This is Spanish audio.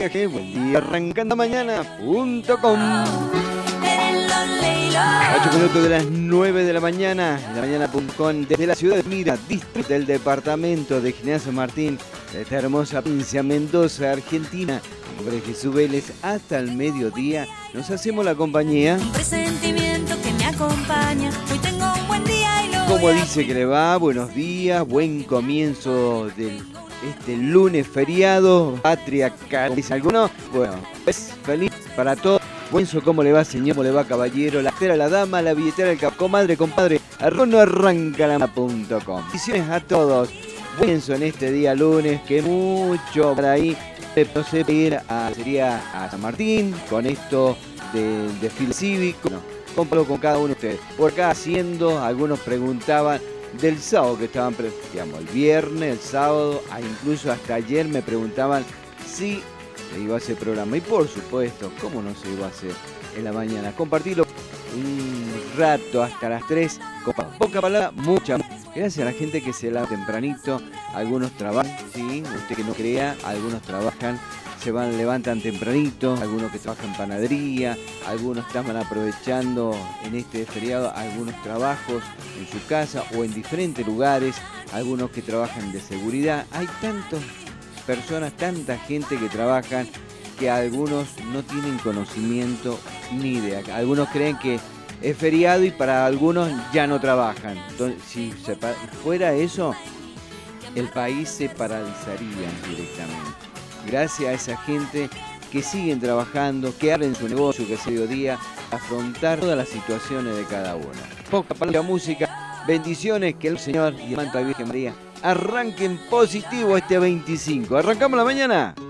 viaje, buen día, arrancandamañana.com. 8 minutos de las 9 de la mañana, en la mañana.com, desde la ciudad de Mira, distrito del departamento de General San Martín, de esta hermosa provincia Mendoza, Argentina. Sobre Jesús Vélez, hasta el mediodía nos hacemos la compañía. Un presentimiento que me acompaña. Hoy tengo un buen día y lo ¿Cómo voy a dice que le va? Buenos días, buen comienzo del lunes feriado, patria, dice alguno. Bueno, es feliz para todos. Buenso, ¿cómo le va, señor? ¿Cómo le va, caballero? La cartera, la dama, la billetera, el comadre, compadre. Arrono arrancalama.com. Bendiciones a todos. Buenso en este día lunes, que mucho por ahí. No sé, sería a San Martín con esto del desfile cívico. No, compro con cada uno de ustedes. Por acá haciendo, algunos preguntaban del sábado que estaban, digamos, el viernes, el sábado, incluso hasta ayer me preguntaban si se iba a hacer programa. Y por supuesto, ¿cómo no se iba a hacer en la mañana? Compartirlo un rato hasta las 3. Poca palabra, mucha. Gracias a la gente que se lava tempranito. Algunos trabajan, sí, usted que no crea, algunos trabajan, levantan tempranito, algunos que trabajan en panadería, algunos están aprovechando en este feriado algunos trabajos en su casa o en diferentes lugares, algunos que trabajan de seguridad. Hay tantas personas, tanta gente que trabajan que algunos no tienen conocimiento ni idea. Algunos creen que es feriado y para algunos ya no trabajan. Entonces, si fuera eso, el país se paralizaría directamente. Gracias a esa gente que siguen trabajando, que abren su negocio, que se dio día, afrontar todas las situaciones de cada uno. Poca palabra, música, bendiciones, que el Señor y el manto de Virgen María arranquen positivo este 25. ¿Arrancamos la mañana?